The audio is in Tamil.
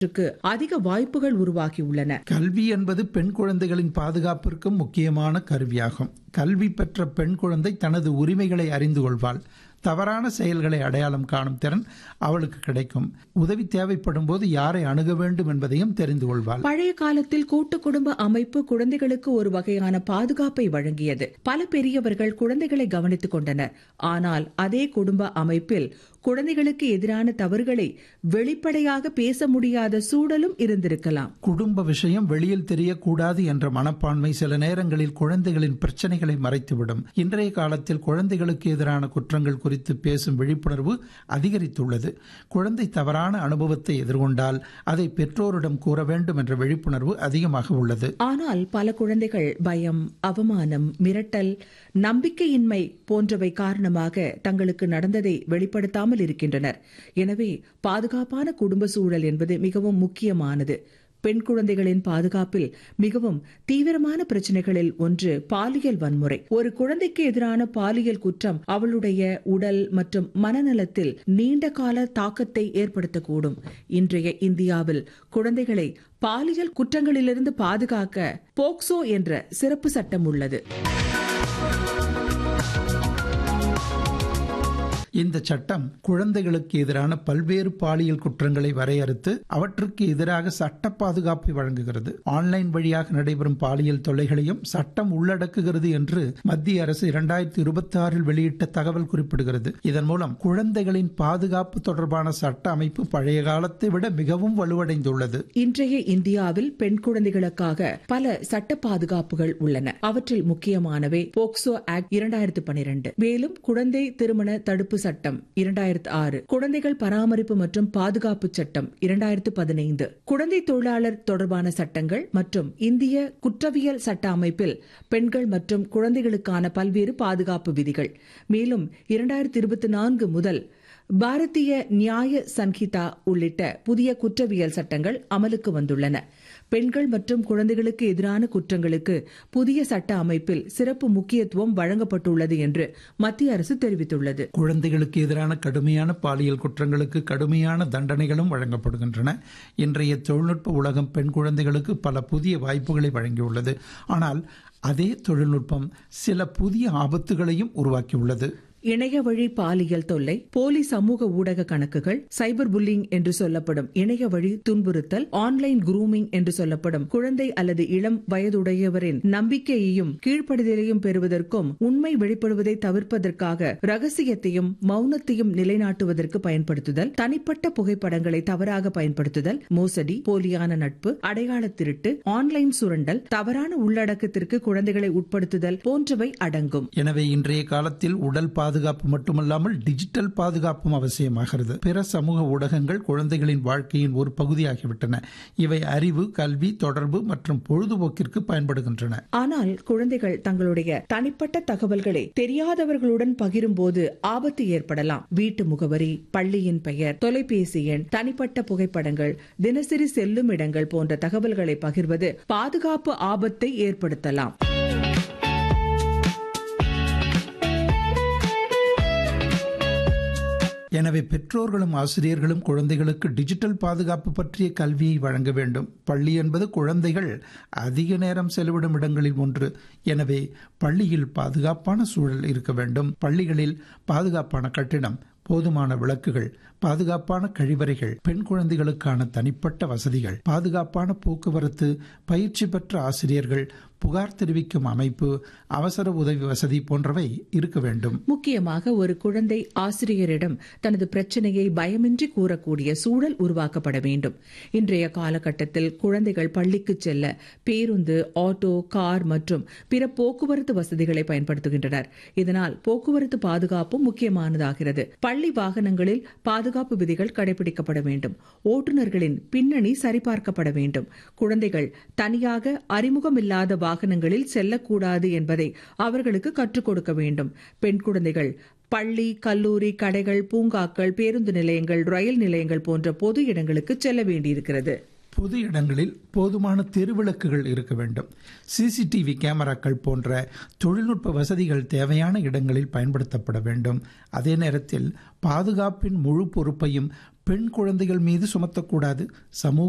அதிக வாய்ப்புகள் உருவாகியுள்ளன. கல்வி என்பது பெண் குழந்தைகளின் பாதுகாப்பிற்கும் முக்கியமான கருவியாகும். கல்வி பெற்ற பெண் குழந்தை தனது உரிமைகளை அறிந்து கொள்வாள். தவறான செயல்களை அடையாளம் காணும் திறன் அவளுக்கு கிடைக்கும். உதவி தேவைப்படும் போது யாரை அணுக வேண்டும் என்பதையும் தெரிந்து கொள்வாள். பழைய காலத்தில் கூட்டு குடும்ப அமைப்பு குழந்தைகளுக்கு ஒரு வகையான பாதுகாப்பை வழங்கியது. பல பெரியவர்கள் குழந்தைகளை கவனித்துக் கொண்டனர். ஆனால் அதே குடும்ப அமைப்பில் குழந்தைகளுக்கு எதிரான தவறுகளை வெளிப்படையாக பேச முடியாத சூழலும் இருந்திருக்கலாம். குடும்ப விஷயம் வெளியில் தெரியக்கூடாது என்ற மனப்பான்மை சில நேரங்களில் குழந்தைகளின் பிரச்சனைகளை மறைத்துவிடும். இன்றைய காலத்தில் குழந்தைகளுக்கு எதிரான குற்றங்கள் குறித்து பேசும் விழிப்புணர்வு அதிகரித்துள்ளது. குழந்தை தவறான அனுபவத்தை எதிர்கொண்டால் அதை பெற்றோரிடம் கூற வேண்டும் என்ற விழிப்புணர்வு அதிகமாக உள்ளது. ஆனால் பல குழந்தைகள் பயம், அவமானம், மிரட்டல், நம்பிக்கையின்மை போன்றவை காரணமாக தங்களுக்கு நடந்ததை வெளிப்படுத்தாமல் இருக்கின்றனர். எனவே பாதுகாப்பான குடும்ப சூழல் என்பது மிகவும் முக்கியமானது. பெண் குழந்தைகளின் பாதுகாப்பில் மிகவும் தீவிரமான பிரச்சனைகளில் ஒன்று பாலியல் வன்முறை. ஒரு குழந்தைக்கு எதிரான பாலியல் குற்றம் அவளுடைய உடல் மற்றும் மனநலத்தில் நீண்ட கால தாக்கத்தை ஏற்படுத்தக்கூடும். இன்றைய இந்தியாவில் குழந்தைகளை பாலியல் குற்றங்களிலிருந்து பாதுகாக்க போக்சோ என்ற சிறப்பு சட்டம் உள்ளது. இந்த சட்டம் குழந்தைகளுக்கு எதிரான பல்வேறு பாலியல் குற்றங்களை வரையறுத்து அவற்றுக்கு எதிராக சட்ட பாதுகாப்பை வழங்குகிறது. ஆன்லைன் வழியாக நடைபெறும் பாலியல் தொல்லைகளையும் சட்டம் உள்ளடக்குகிறது என்று மத்திய அரசு 2026 வெளியிட்ட தகவல் குறிப்பிடுகிறது. இதன் மூலம் குழந்தைகளின் பாதுகாப்பு தொடர்பான சட்ட அமைப்பு பழைய காலத்தை விட மிகவும் வலுவடைந்துள்ளது. இன்றைய இந்தியாவில் பெண் குழந்தைகளுக்காக பல சட்ட பாதுகாப்புகள் உள்ளன. அவற்றில் முக்கியமானவை போக்சோ ஆக்ட் 2012, மேலும் குழந்தை திருமண தடுப்பு சட்டம் 2006, குழந்தைகள் பராமரிப்பு மற்றும் பாதுகாப்பு சட்டம் 2015, குழந்தை தொழிலாளர் தொடர்பான சட்டங்கள் மற்றும் இந்திய குற்றவியல் சட்ட அமைப்பில் பெண்கள் மற்றும் குழந்தைகளுக்கான பல்வேறு பாதுகாப்பு விதிகள். மேலும் 2024 முதல் பாரதிய நியாய சன்ஹிதா உள்ளிட்ட புதிய குற்றவியல் சட்டங்கள் அமலுக்கு வந்துள்ளன. பெண்கள் மற்றும் குழந்தைகளுக்கு எதிரான குற்றங்களுக்கு புதிய சட்ட அமைப்பில் சிறப்பு முக்கியத்துவம் வழங்கப்பட்டுள்ளது என்று மத்திய அரசு தெரிவித்துள்ளது. குழந்தைகளுக்கு எதிரான கடுமையான பாலியல் குற்றங்களுக்கு கடுமையான தண்டனைகளும் வழங்கப்படுகின்றன. இன்றைய தொழில்நுட்ப உலகம் பெண் குழந்தைகளுக்கு பல புதிய வாய்ப்புகளை வழங்கியுள்ளது. ஆனால் அதே தொழில்நுட்பம் சில புதிய ஆபத்துகளையும் உருவாக்கியுள்ளது. இணைய வழி பாலியல் தொல்லை, போலி சமூக ஊடக கணக்குகள், சைபர் புல்லிங் என்று சொல்லப்படும் இணைய வழி துன்புறுத்தல், ஆன்லைன் குரூமிங் என்று சொல்லப்படும் குழந்தை அல்லது இளம் வயதுடையவரின் நம்பிக்கையையும் கீழ்ப்படுதலையும் பெறுவதற்கும் உண்மை வெளிப்படுவதை தவிர்ப்பதற்காக ரகசியத்தையும் மௌனத்தையும் நிலைநாட்டுவதற்கு பயன்படுத்துதல், தனிப்பட்ட புகைப்படங்களை தவறாக பயன்படுத்துதல், மோசடி, போலியான நட்பு, அடையாள திருட்டு, ஆன்லைன் சுரண்டல், தவறான உள்ளடக்கத்திற்கு குழந்தைகளை உட்படுத்துதல் போன்றவை அடங்கும். எனவே இன்றைய காலத்தில் உடல் பாதுகாப்பு மட்டுமல்லாமல் டிஜிட்டல் பாதுகாப்பும் அவசியமாகிறது. பிற சமூக ஊடகங்கள் குழந்தைகளின் வாழ்க்கையின் ஒரு பகுதியாகிவிட்டன. இவை அறிவு, கல்வி, தொடர்பு மற்றும் பொழுதுபோக்கிற்கு பயன்படுகின்றன. ஆனால் குழந்தைகள் தங்களுடைய தனிப்பட்ட தகவல்களை தெரியாதவர்களுடன் பகிரும் போது ஆபத்து ஏற்படலாம். வீட்டு முகவரி, பள்ளியின் பெயர், தொலைபேசி எண், தனிப்பட்ட புகைப்படங்கள், தினசரி செல்லும் இடங்கள் போன்ற தகவல்களை பகிர்வது பாதுகாப்பு ஆபத்தை ஏற்படுத்தலாம். எனவே பெற்றோர்களும் ஆசிரியர்களும் குழந்தைகளுக்கு டிஜிட்டல் பாதுகாப்பு பற்றிய கல்வியை வழங்க வேண்டும். பள்ளி என்பது குழந்தைகள் அதிக நேரம் செலவிடும் இடங்களில் ஒன்று. எனவே பள்ளியில் பாதுகாப்பான சூழல் இருக்க வேண்டும். பள்ளிகளில் பாதுகாப்பான கட்டிடம், போதுமான விளக்குகள், பாதுகாப்பான கழிவறைகள், பெண் குழந்தைகளுக்கான தனிப்பட்ட வசதிகள், பாதுகாப்பான போக்குவரத்து, பயிற்சி பெற்ற ஆசிரியர்கள், புகார் தெரிவிக்கும் அமைப்பு, அவசர உதவி வசதி போன்றவை இருக்க வேண்டும். முக்கியமாக ஒரு குழந்தை ஆசிரியரிடம் தனது பிரச்சனையை பயமின்றி கூறக்கூடிய சூழல் உருவாக்கப்பட வேண்டும். இன்றைய காலகட்டத்தில் குழந்தைகள் பள்ளிக்கு செல்ல பேருந்து, ஆட்டோ, கார் மற்றும் பிற போக்குவரத்து வசதிகளை பயன்படுத்துகின்றனர். இதனால் போக்குவரத்து பாதுகாப்பும் முக்கியமானதாகிறது. பள்ளி வாகனங்களில் பாதுகாப்பு விதிகள் கடைபிடிக்கப்பட வேண்டும். ஓட்டுநர்களின் பின்னணி சரிபார்க்கப்பட வேண்டும். குழந்தைகள் தனியாக அறிமுகமில்லாத வாகனங்களில் செல்லக்கூடாது என்பதை அவர்களுக்கு கற்றுக் கொடுக்க வேண்டும். பெண் குழந்தைகள் பள்ளி, கல்லூரி, கடைகள், பூங்காக்கள், பேருந்து நிலையங்கள், ரயில் நிலையங்கள் போன்ற பொது இடங்களுக்கு செல்ல வேண்டியிருக்கிறது. பொது இடங்களில் போதுமான தெருவிளக்குகள் இருக்க வேண்டும். சிசிடிவி கேமராக்கள் போன்ற தொழில்நுட்ப வசதிகள் தேவையான இடங்களில் பயன்படுத்தப்பட வேண்டும். அதே நேரத்தில் பாதுகாப்பின் முழு பொறுப்பையும் பெண் குழந்தைகள் மீது சுமத்தக்கூடாது. சமூக